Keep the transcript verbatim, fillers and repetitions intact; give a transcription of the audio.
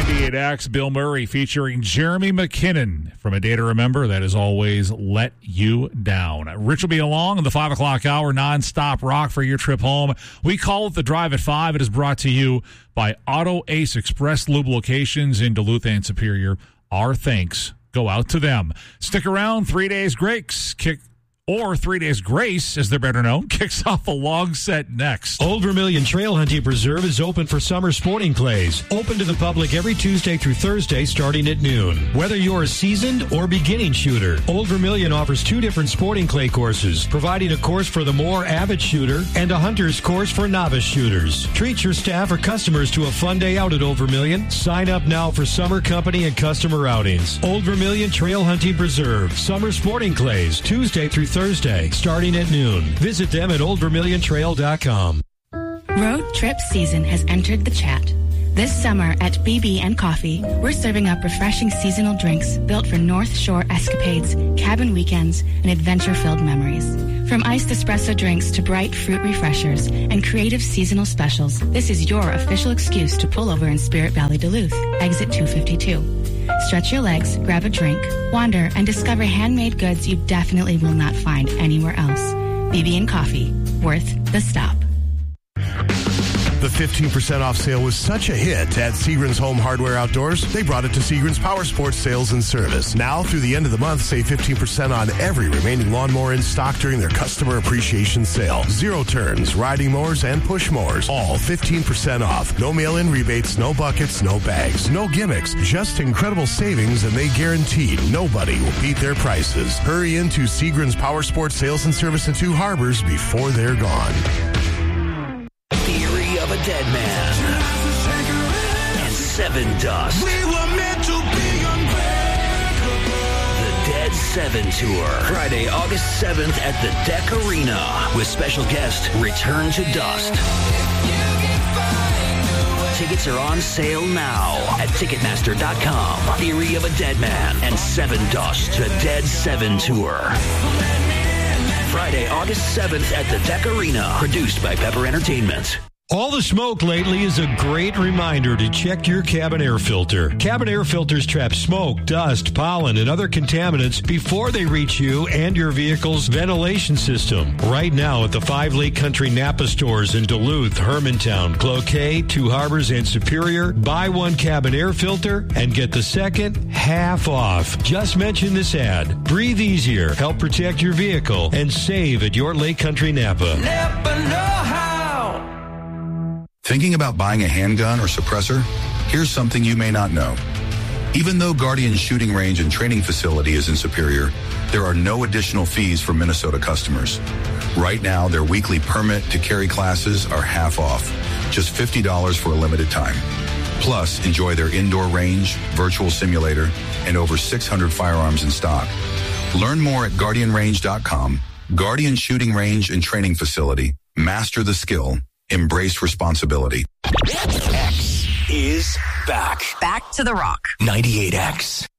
ninety-eight X, Bill Murray featuring Jeremy McKinnon from A Day to Remember. That is always Let You Down. Rich will be along in the five o'clock hour, nonstop rock for your trip home. We call it The Drive at five. It is brought to you by Auto Ace Express Lube locations in Duluth and Superior. Our thanks go out to them. Stick around. Three Days Grace kick. Or Three Days Grace, as they're better known, kicks off a long set next. Old Vermilion Trail Hunting Preserve is open for summer sporting clays. Open to the public every Tuesday through Thursday starting at noon. Whether you're a seasoned or beginning shooter, Old Vermilion offers two different sporting clay courses, providing a course for the more avid shooter and a hunter's course for novice shooters. Treat your staff or customers to a fun day out at Old Vermilion. Sign up now for summer company and customer outings. Old Vermilion Trail Hunting Preserve, summer sporting clays, Tuesday through Thursday. Thursday, starting at noon. Visit them at old vermilion trail dot com. Road trip season has entered the chat. This summer at B B and Coffee, we're serving up refreshing seasonal drinks built for North Shore escapades, cabin weekends, and adventure-filled memories. From iced espresso drinks to bright fruit refreshers and creative seasonal specials, this is your official excuse to pull over in Spirit Valley, Duluth, exit two fifty-two. Stretch your legs, grab a drink, wander, and discover handmade goods you definitely will not find anywhere else. B B and Coffee, worth the stop. The fifteen percent off sale was such a hit at Seagram's Home Hardware Outdoors, they brought it to Seagram's Power Sports Sales and Service. Now, through the end of the month, save fifteen percent on every remaining lawnmower in stock during their customer appreciation sale. Zero turns, riding mowers, and push mowers, all fifteen percent off. No mail-in rebates, no buckets, no bags, no gimmicks. Just incredible savings, and they guarantee nobody will beat their prices. Hurry into Seagram's Power Sports Sales and Service in Two Harbors before they're gone. Of a Dead Man and Seven Dust. We were meant to be unbreakable. The Dead Seven Tour, Friday, August seventh at the Deck Arena with special guest Return to Dust. Tickets are on sale now at Ticketmaster dot com. Theory of a Dead Man and Seven Dust, the Dead Seven Tour. Friday, August seventh at the Deck Arena, produced by Pepper Entertainment. All the smoke lately is a great reminder to check your cabin air filter. Cabin air filters trap smoke, dust, pollen, and other contaminants before they reach you and your vehicle's ventilation system. Right now at the five Lake Country Napa stores in Duluth, Hermantown, Cloquet, Two Harbors, and Superior, buy one cabin air filter and get the second half off. Just mention this ad. Breathe easier, help protect your vehicle, and save at your Lake Country Napa. Napa know-how. Thinking about buying a handgun or suppressor? Here's something you may not know. Even though Guardian Shooting Range and Training Facility is in Superior, there are no additional fees for Minnesota customers. Right now, their weekly permit to carry classes are half off, just fifty dollars for a limited time. Plus, enjoy their indoor range, virtual simulator, and over six hundred firearms in stock. Learn more at guardian range dot com. Guardian Shooting Range and Training Facility. Master the skill. Embrace responsibility. X is back. Back to the rock. ninety-eight X.